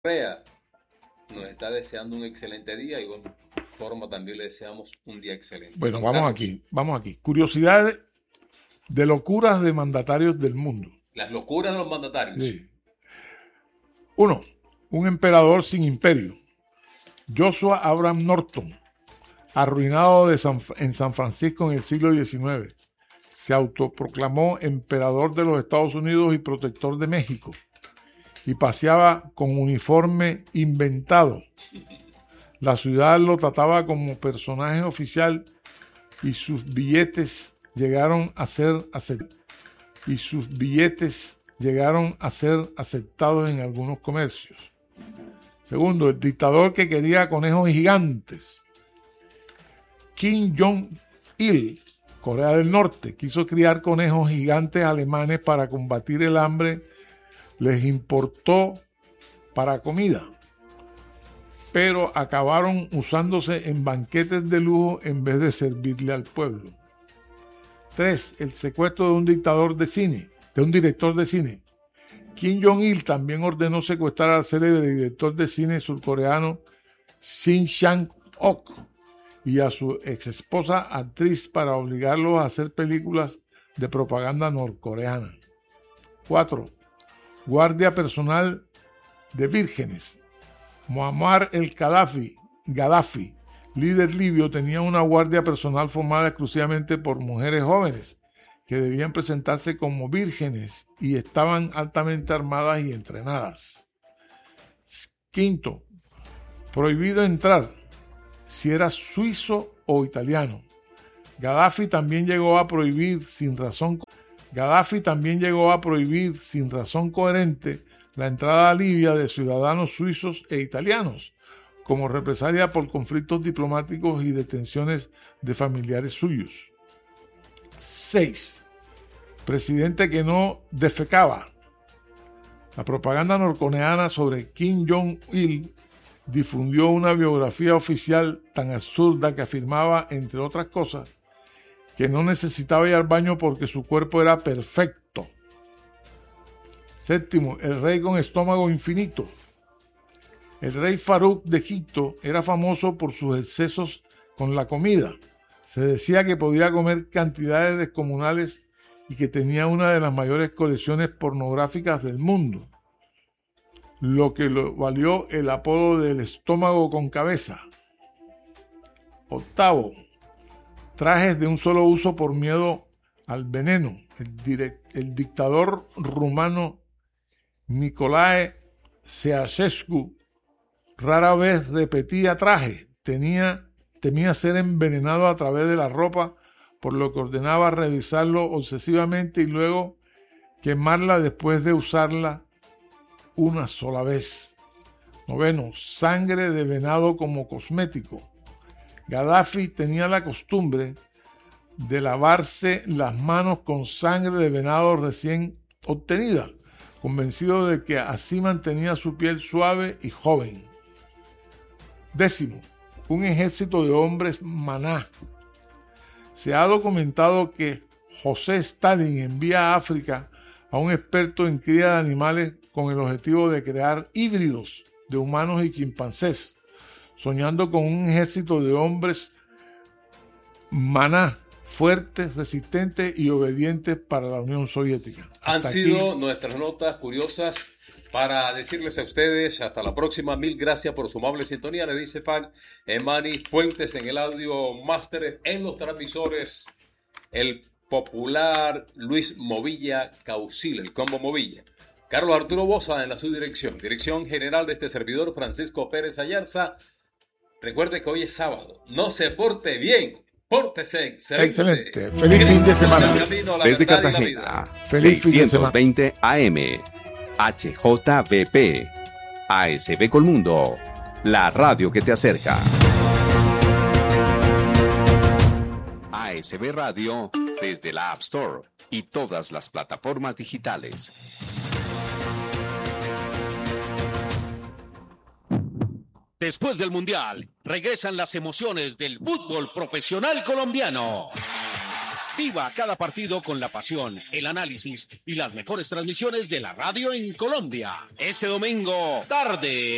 Correa nos está deseando un excelente día y igual forma también le deseamos un día excelente. Bueno, Don vamos Carlos, aquí. Curiosidades de locuras de mandatarios del mundo. las locuras de los mandatarios. Sí. 1. Un emperador sin imperio. Joshua Abraham Norton, arruinado en San Francisco en el siglo XIX. Se autoproclamó emperador de los Estados Unidos y protector de México. Y paseaba con uniforme inventado. La ciudad lo trataba como personaje oficial y sus billetes llegaron a ser aceptados en algunos comercios. Segundo, el dictador que quería conejos gigantes. Kim Jong-il, Corea del Norte, quiso criar conejos gigantes alemanes para combatir el hambre. Les importó para comida, pero acabaron usándose en banquetes de lujo en vez de servirle al pueblo. 3. El secuestro de un director de cine. Kim Jong-il también ordenó secuestrar al célebre director de cine surcoreano Shin Sang-ok y a su exesposa actriz para obligarlos a hacer películas de propaganda norcoreana. 4. Guardia personal de vírgenes. Muammar el-Gaddafi, líder libio, tenía una guardia personal formada exclusivamente por mujeres jóvenes que debían presentarse como vírgenes y estaban altamente armadas y entrenadas. 5. Prohibido entrar si era suizo o italiano. Gaddafi también llegó a prohibir sin razón coherente la entrada a Libia de ciudadanos suizos e italianos, como represalia por conflictos diplomáticos y detenciones de familiares suyos. 6. Presidente que no defecaba. La propaganda norcoreana sobre Kim Jong-il difundió una biografía oficial tan absurda que afirmaba, entre otras cosas, que no necesitaba ir al baño porque su cuerpo era perfecto. 7. El rey con estómago infinito. El rey Farouk de Egipto era famoso por sus excesos con la comida. Se decía que podía comer cantidades descomunales y que tenía una de las mayores colecciones pornográficas del mundo, lo que le valió el apodo del estómago con cabeza. 8. Trajes de un solo uso por miedo al veneno. El dictador rumano Nicolae Ceausescu rara vez repetía traje. Temía ser envenenado a través de la ropa, por lo que ordenaba revisarlo obsesivamente y luego quemarla después de usarla una sola vez. 9. Sangre de venado como cosmético. Gaddafi tenía la costumbre de lavarse las manos con sangre de venado recién obtenida, convencido de que así mantenía su piel suave y joven. 10. Un ejército de hombres maná. Se ha documentado que José Stalin envía a África a un experto en cría de animales con el objetivo de crear híbridos de humanos y chimpancés, soñando con un ejército de hombres maná, fuertes, resistentes y obedientes para la Unión Soviética. Han sido nuestras notas curiosas para decirles a ustedes hasta la próxima. Mil gracias por su amable sintonía. Le dice Fan Emani Fuentes en el audio máster, en los transmisores el popular Luis Movilla Caucil, el combo Movilla. Carlos Arturo Boza en la subdirección. Dirección general de este servidor, Francisco Pérez Ayarza. Recuerde que hoy es sábado. No se porte bien. Pórtese excelente. Feliz fin de semana. Desde Cartagena, Feliz fin de semana. 620 AM, HJVP, ASB Colmundo, la radio que te acerca. ASB Radio desde la App Store y todas las plataformas digitales. Después del Mundial, regresan las emociones del fútbol profesional colombiano. Viva cada partido con la pasión, el análisis y las mejores transmisiones de la radio en Colombia. Este domingo, tarde.